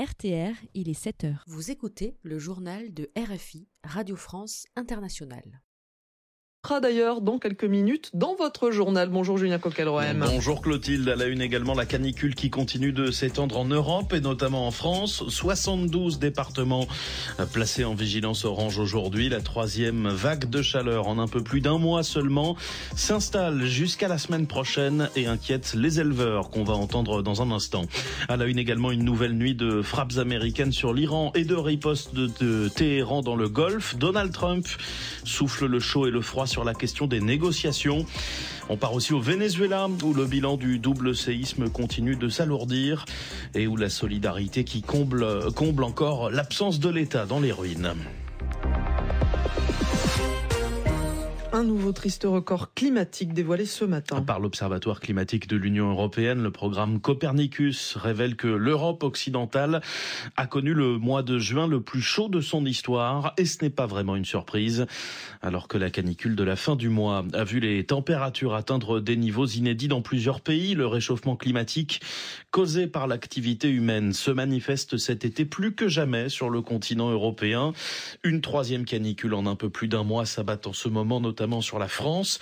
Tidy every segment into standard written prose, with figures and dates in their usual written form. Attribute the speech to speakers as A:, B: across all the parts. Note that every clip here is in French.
A: RTR, il est 7h.
B: Vous écoutez le journal de RFI, Radio France Internationale.
C: D'ailleurs dans quelques minutes dans votre journal. Bonjour Julien Coquelroem.
D: Bonjour Clotilde. À la une également, la canicule qui continue de s'étendre en Europe et notamment en France. 72 départements placés en vigilance orange aujourd'hui. La troisième vague de chaleur en un peu plus d'un mois seulement s'installe jusqu'à la semaine prochaine et inquiète les éleveurs qu'on va entendre dans un instant. À la une également, une nouvelle nuit de frappes américaines sur l'Iran et de ripostes de Téhéran dans le Golfe. Donald Trump souffle le chaud et le froid sur la question des négociations. On part aussi au Venezuela, où le bilan du double séisme continue de s'alourdir et où la solidarité qui comble encore l'absence de l'État dans les ruines.
C: Un nouveau triste record climatique dévoilé ce matin.
D: Par l'Observatoire climatique de l'Union européenne, le programme Copernicus révèle que l'Europe occidentale a connu le mois de juin le plus chaud de son histoire. Et ce n'est pas vraiment une surprise, alors que la canicule de la fin du mois a vu les températures atteindre des niveaux inédits dans plusieurs pays. Le réchauffement climatique causé par l'activité humaine se manifeste cet été plus que jamais sur le continent européen. Une troisième canicule en un peu plus d'un mois s'abat en ce moment, notamment sur la France.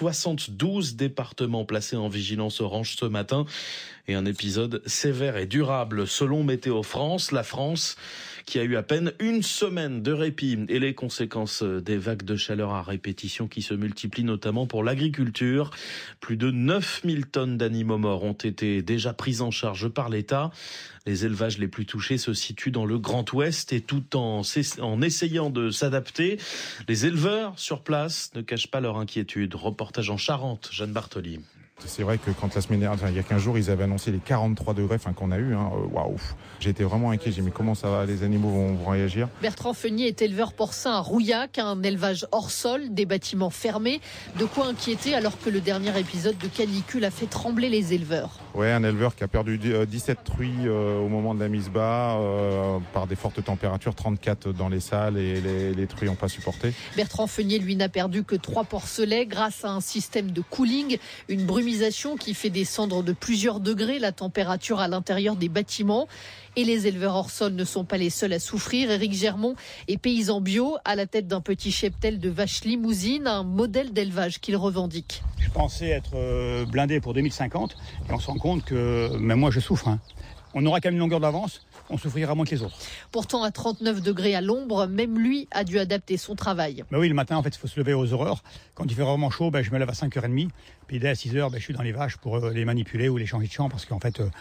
D: 72 départements placés en vigilance orange ce matin et un épisode sévère et durable selon Météo France. La France qui a eu à peine une semaine de répit et les conséquences des vagues de chaleur à répétition qui se multiplient notamment pour l'agriculture. Plus de 9000 tonnes d'animaux morts ont été déjà prises en charge par l'État. Les élevages les plus touchés se situent dans le Grand Ouest et tout en essayant de s'adapter, les éleveurs sur place ne cachent pas leur inquiétude. Reportage en Charente, Jeanne Bartoli.
E: C'est vrai que quand la semaine dernière, il y a 15 jours, ils avaient annoncé les 43 degrés, qu'on a eu, waouh. J'étais vraiment inquiet, j'ai dit mais comment ça va, les animaux vont réagir?
F: Bertrand Feunier est éleveur porcin à Rouillac, un élevage hors sol, des bâtiments fermés. De quoi inquiéter alors que le dernier épisode de canicule a fait trembler les éleveurs.
E: Ouais, un éleveur qui a perdu 17 truies au moment de la mise bas, par des fortes températures, 34 dans les salles et les truies n'ont pas supporté.
F: Bertrand Feunier, lui, n'a perdu que 3 porcelets grâce à un système de cooling, une brumisation qui fait descendre de plusieurs degrés la température à l'intérieur des bâtiments. Et les éleveurs hors sol ne sont pas les seuls à souffrir. Éric Germont est paysan bio à la tête d'un petit cheptel de vaches limousines, un modèle d'élevage qu'il revendique.
G: Je pensais être blindé pour 2050 et on se rend compte que même moi je souffre. On aura quand même une longueur d'avance, on souffrira moins que les autres.
F: Pourtant, à 39 degrés à l'ombre, même lui a dû adapter son travail.
G: Oui, le matin, en fait, il faut se lever aux aurores. Quand il fait vraiment chaud, je me lève à 5h30. Puis dès à 6h, je suis dans les vaches pour les manipuler ou les changer de champ parce qu'en fait,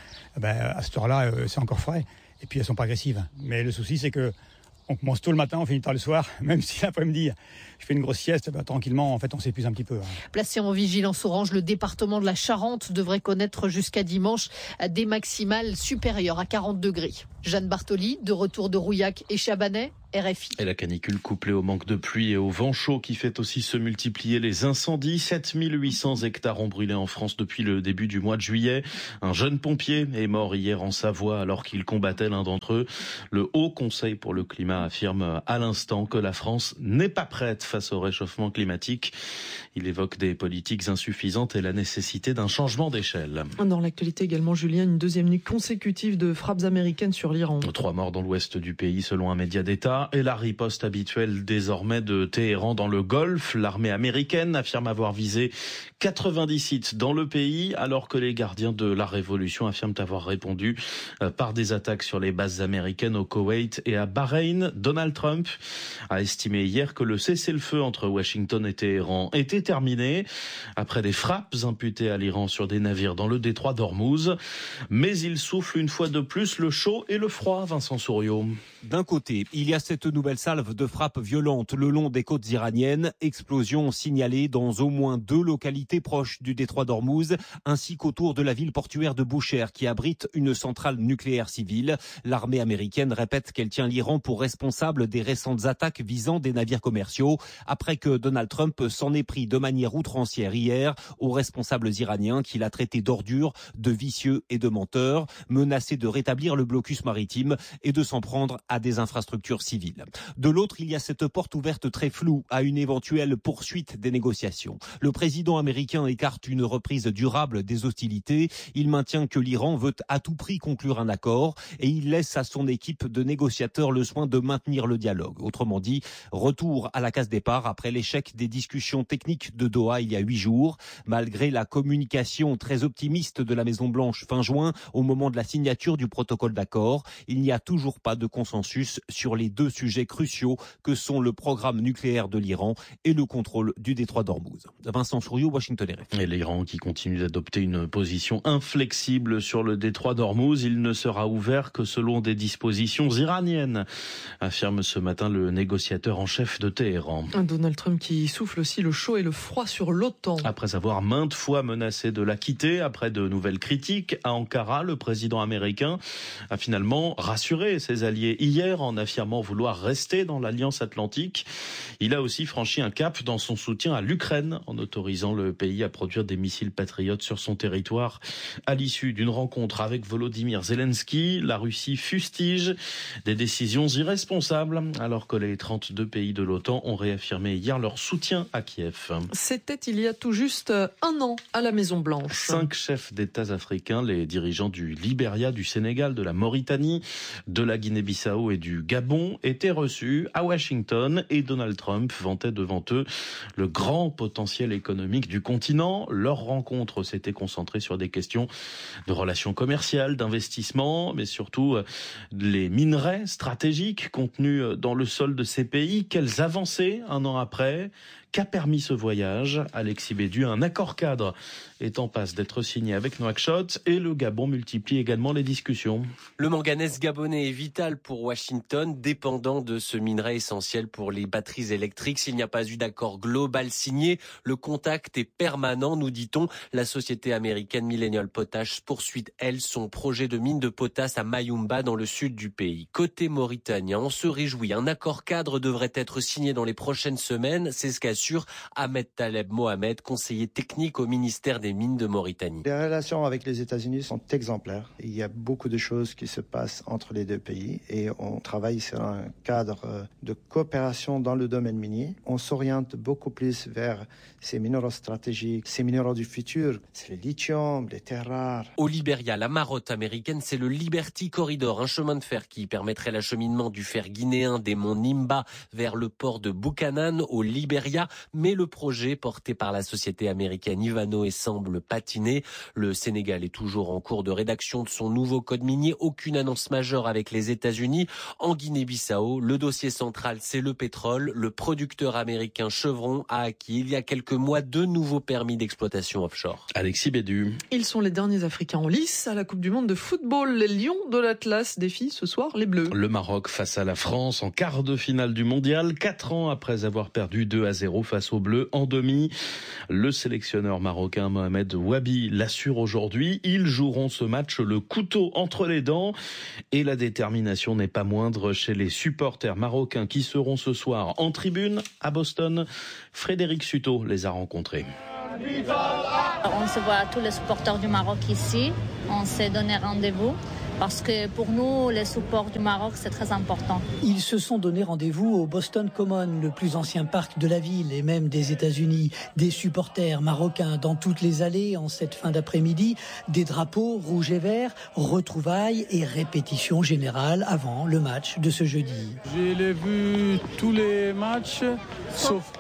G: à cette heure-là, c'est encore frais. Et puis, elles sont pas agressives. Mais le souci, c'est que on commence tôt le matin, on finit tard le soir. Même si l'après-midi, je fais une grosse sieste, tranquillement, en fait, on s'épuise un petit peu.
F: Placé en vigilance orange, le département de la Charente devrait connaître jusqu'à dimanche des maximales supérieures à 40 degrés. Jeanne Bartoli, de retour de Rouillac et Chabanais, RFI.
D: Et la canicule couplée au manque de pluie et au vent chaud qui fait aussi se multiplier les incendies. 7800 hectares ont brûlé en France depuis le début du mois de juillet. Un jeune pompier est mort hier en Savoie alors qu'il combattait l'un d'entre eux. Le Haut Conseil pour le climat affirme à l'instant que la France n'est pas prête face au réchauffement climatique. Il évoque des politiques insuffisantes et la nécessité d'un changement d'échelle.
C: Dans l'actualité également, Julien, une deuxième nuit consécutive de frappes américaines sur l'Iran.
D: 3 morts dans l'ouest du pays selon un média d'État. Et la riposte habituelle désormais de Téhéran dans le Golfe. L'armée américaine affirme avoir visé 90 sites dans le pays, alors que les gardiens de la révolution affirment avoir répondu par des attaques sur les bases américaines au Koweït et à Bahreïn. Donald Trump a estimé hier que le cessez-le-feu entre Washington et Téhéran était terminé, après des frappes imputées à l'Iran sur des navires dans le détroit d'Ormuz. Mais il souffle une fois de plus le chaud et le froid, Vincent Souriau.
H: D'un côté, il y a cette nouvelle salve de frappes violentes le long des côtes iraniennes. Explosions signalées dans au moins 2 localités proches du détroit d'Ormuz, ainsi qu'autour de la ville portuaire de Boucher, qui abrite une centrale nucléaire civile. L'armée américaine répète qu'elle tient l'Iran pour responsable des récentes attaques visant des navires commerciaux, après que Donald Trump s'en est pris de manière outrancière hier aux responsables iraniens qu'il a traités d'ordures, de vicieux et de menteurs, menacés de rétablir le blocus maritime et de s'en prendre à des infrastructures civiles. De l'autre, il y a cette porte ouverte très floue à une éventuelle poursuite des négociations. Le président américain écarte une reprise durable des hostilités. Il maintient que l'Iran veut à tout prix conclure un accord et il laisse à son équipe de négociateurs le soin de maintenir le dialogue. Autrement dit, retour à la case départ après l'échec des discussions techniques de Doha il y a 8 jours. Malgré la communication très optimiste de la Maison-Blanche fin juin, au moment de la signature du protocole d'accord, il n'y a toujours pas de consensus sur les deux sujets cruciaux que sont le programme nucléaire de l'Iran et le contrôle du détroit d'Ormuz. Vincent Souriau, Washington RFI.
D: Et l'Iran qui continue d'adopter une position inflexible sur le détroit d'Ormuz, il ne sera ouvert que selon des dispositions iraniennes, affirme ce matin le négociateur en chef de Téhéran.
C: Donald Trump qui souffle aussi le chaud et le froid sur l'OTAN.
D: Après avoir maintes fois menacé de la quitter, après de nouvelles critiques à Ankara, le président américain a finalement rassuré ses alliés hier en affirmant vouloir rester dans l'Alliance Atlantique. Il a aussi franchi un cap dans son soutien à l'Ukraine en autorisant le pays à produire des missiles patriotes sur son territoire. À l'issue d'une rencontre avec Volodymyr Zelensky, la Russie fustige des décisions irresponsables alors que les 32 pays de l'OTAN ont réaffirmé hier leur soutien à Kiev.
C: C'était il y a tout juste un an à la Maison-Blanche.
D: 5 chefs d'État africains, les dirigeants du Libéria, du Sénégal, de la Mauritanie, de la Guinée-Bissau et du Gabon étaient reçus à Washington et Donald Trump vantait devant eux le grand potentiel économique du continent. Leur rencontre s'était concentrée sur des questions de relations commerciales, d'investissement, mais surtout les minerais stratégiques contenus dans le sol de ces pays. Quelles avancées un an après ? Qu'a permis ce voyage ? Alexis Bédu, un accord cadre est en passe d'être signé avec Nouakchott et le Gabon multiplie également les discussions.
A: Le manganèse gabonais est vital pour Washington, dépendant de ce minerai essentiel pour les batteries électriques. S'il n'y a pas eu d'accord global signé, le contact est permanent, nous dit-on. La société américaine Millennial Potash poursuit, elle, son projet de mine de potasse à Mayumba dans le sud du pays. Côté mauritanien, on se réjouit. Un accord cadre devrait être signé dans les prochaines semaines. C'est ce qu'a assure Ahmed Taleb Mohamed, conseiller technique au ministère des Mines de Mauritanie.
I: Les relations avec les États-Unis sont exemplaires. Il y a beaucoup de choses qui se passent entre les deux pays et on travaille sur un cadre de coopération dans le domaine minier. On s'oriente beaucoup plus vers ces minéraux stratégiques, ces minéraux du futur. C'est le lithium, les terres rares.
A: Au Libéria, la marotte américaine, c'est le Liberty Corridor, un chemin de fer qui permettrait l'acheminement du fer guinéen des monts Nimba vers le port de Buchanan au Libéria. Mais le projet porté par la société américaine Ivanhoe semble patiner. Le Sénégal est toujours en cours de rédaction de son nouveau code minier. Aucune annonce majeure avec les États-Unis. En Guinée-Bissau, le dossier central, c'est le pétrole. Le producteur américain Chevron a acquis il y a quelques mois 2 nouveaux permis d'exploitation offshore.
D: Alexis Bédu.
C: Ils sont les derniers Africains en lice à la Coupe du Monde de football. Les Lions de l'Atlas défient ce soir les Bleus.
D: Le Maroc face à la France en quart de finale du mondial, 4 ans après avoir perdu 2-0 face aux Bleus en demi. Le sélectionneur marocain Mohamed Wabi l'assure aujourd'hui. Ils joueront ce match le couteau entre les dents et la détermination n'est pas moindre chez les supporters marocains qui seront ce soir en tribune à Boston. Frédéric Suto les a rencontrés.
J: On se voit tous les supporters du Maroc ici. On s'est donné rendez-vous. Parce que pour nous, les supporters du Maroc, c'est très important.
K: Ils se sont donné rendez-vous au Boston Common, le plus ancien parc de la ville et même des États-Unis. Des supporters marocains dans toutes les allées en cette fin d'après-midi. Des drapeaux rouges et verts, retrouvailles et répétitions générales avant le match de ce jeudi.
L: Je l'ai vu tous les matchs, sauf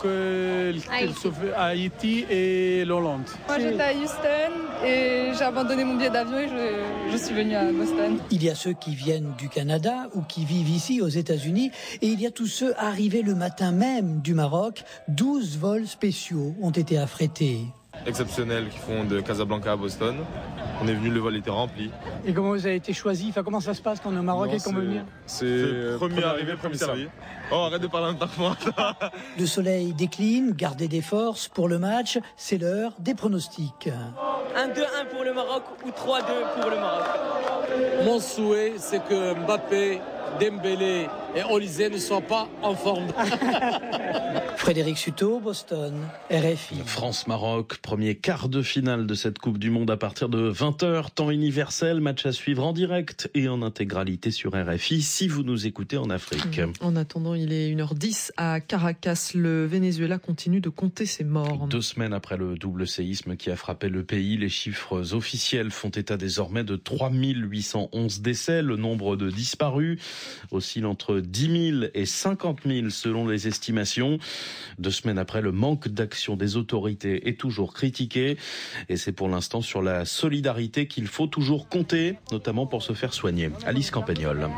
L: Haïti et l'Hollande.
M: Moi, j'étais à Houston et j'ai abandonné mon billet d'avion et je suis venue à Boston.
K: Il y a ceux qui viennent du Canada ou qui vivent ici aux États-Unis et il y a tous ceux arrivés le matin même du Maroc. 12 vols spéciaux ont été affrétés.
N: Exceptionnels qui font de Casablanca à Boston. On est venu, le vol était rempli.
O: Et comment vous avez été choisi ? Comment ça se passe quand on est au Maroc et qu'on veut venir ?
N: C'est premier arrivé, premier servi. Oh, arrête de parler en tant que moi.
K: Le soleil décline, gardez des forces pour le match. C'est l'heure des pronostics.
P: 1-2-1 pour le Maroc ou 3-2 pour le Maroc.
Q: Mon souhait, c'est que Mbappé, Dembélé
L: et Olysée ne soit pas en forme.
K: Frédéric Suto, Boston, RFI.
D: France-Maroc, premier quart de finale de cette Coupe du Monde à partir de 20h, temps universel, match à suivre en direct et en intégralité sur RFI si vous nous écoutez en Afrique.
C: En attendant, il est 1h10 à Caracas. Le Venezuela continue de compter ses morts.
D: 2 semaines après le double séisme qui a frappé le pays, les chiffres officiels font état désormais de 3811 décès. Le nombre de disparus oscille entre 10 000 et 50 000 selon les estimations. 2 semaines après, le manque d'action des autorités est toujours critiqué. Et c'est pour l'instant sur la solidarité qu'il faut toujours compter, notamment pour se faire soigner. Alice Campagnol.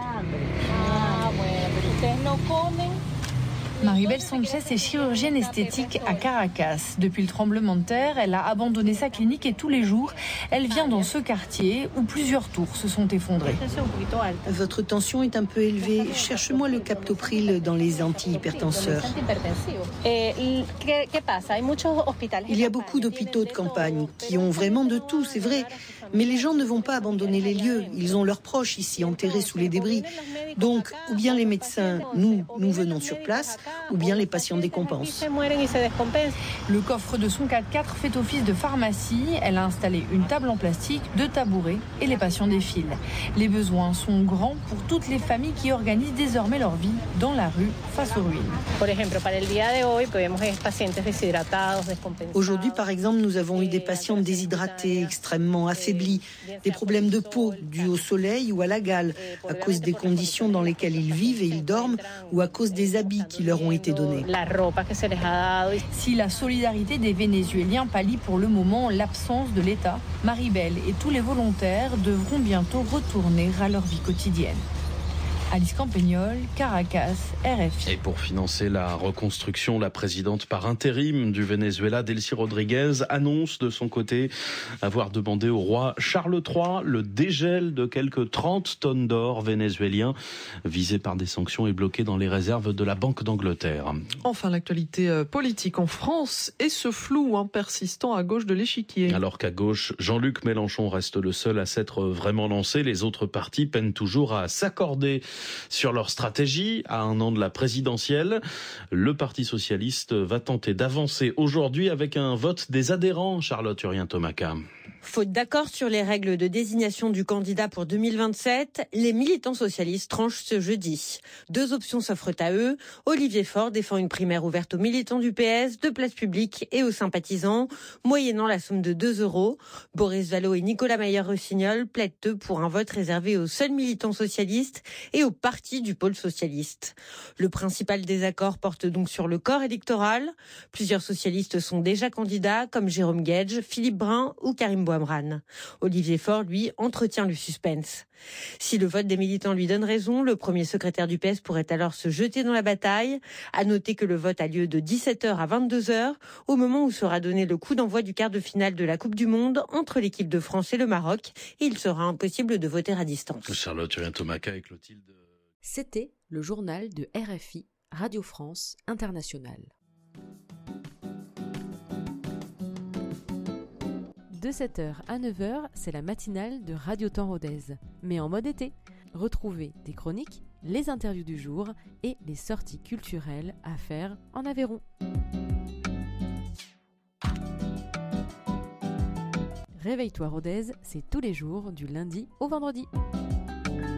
Q: Maribel Sanchez est chirurgienne esthétique à Caracas. Depuis le tremblement de terre, elle a abandonné sa clinique et tous les jours, elle vient dans ce quartier où plusieurs tours se sont effondrées.
R: Votre tension est un peu élevée. Cherche-moi le captopril dans les antihypertenseurs. Il y a beaucoup d'hôpitaux de campagne qui ont vraiment de tout, c'est vrai. Mais les gens ne vont pas abandonner les lieux. Ils ont leurs proches ici enterrés sous les débris. Donc, ou bien les médecins, nous venons sur place, ou bien les patients décompensent.
Q: Le coffre de son 4x4 fait office de pharmacie. Elle a installé une table en plastique, 2 tabourets et les patients défilent. Les besoins sont grands pour toutes les familles qui organisent désormais leur vie dans la rue face aux ruines.
R: Aujourd'hui, par exemple, nous avons eu des patients déshydratés, extrêmement affaiblis, des problèmes de peau dus au soleil ou à la gale, à cause des conditions dans lesquelles ils vivent et ils dorment, ou à cause des habits qui leur ont été donnés.
Q: Si la solidarité des Vénézuéliens pallie pour le moment l'absence de l'État, Maribel et tous les volontaires devront bientôt retourner à leur vie quotidienne. Alice Campagnol, Caracas, RFI.
D: Et pour financer la reconstruction, la présidente par intérim du Venezuela, Delcy Rodriguez, annonce de son côté avoir demandé au roi Charles III le dégel de quelques 30 tonnes d'or vénézuélien visés par des sanctions et bloqués dans les réserves de la Banque d'Angleterre.
C: Enfin, l'actualité politique en France et ce flou persistant à gauche de l'échiquier.
D: Alors qu'à gauche, Jean-Luc Mélenchon reste le seul à s'être vraiment lancé, les autres partis peinent toujours à s'accorder sur leur stratégie à un an de la présidentielle. Le Parti socialiste va tenter d'avancer aujourd'hui avec un vote des adhérents, Charlotte Urien-Tomaca.
S: Faute d'accord sur les règles de désignation du candidat pour 2027, les militants socialistes tranchent ce jeudi. 2 options s'offrent à eux. Olivier Faure défend une primaire ouverte aux militants du PS, de place publique et aux sympathisants, moyennant la somme de 2 €. Boris Vallaud et Nicolas Mayer-Rossignol plaident eux pour un vote réservé aux seuls militants socialistes et aux partis du pôle socialiste. Le principal désaccord porte donc sur le corps électoral. Plusieurs socialistes sont déjà candidats, comme Jérôme Guedj, Philippe Brun ou Karim Bouamrane. Olivier Faure, lui, entretient le suspense. Si le vote des militants lui donne raison, le premier secrétaire du PS pourrait alors se jeter dans la bataille. À noter que le vote a lieu de 17h à 22h, au moment où sera donné le coup d'envoi du quart de finale de la Coupe du Monde entre l'équipe de France et le Maroc. Et il sera impossible de voter à distance.
D: Charlotte Urien-Tomaca et Clotilde.
B: C'était le journal de RFI, Radio France Internationale. De 7h à 9h, c'est la matinale de Radio Temps Rodez, mais en mode été. Retrouvez des chroniques, les interviews du jour et les sorties culturelles à faire en Aveyron. Réveille-toi Rodez, c'est tous les jours du lundi au vendredi.